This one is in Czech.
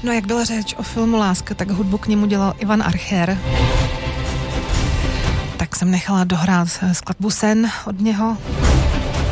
No, jak byla řeč o filmu Láska, tak hudbu k němu dělal Ivan Archer. Tak jsem nechala dohrát skladbu Sen od něho.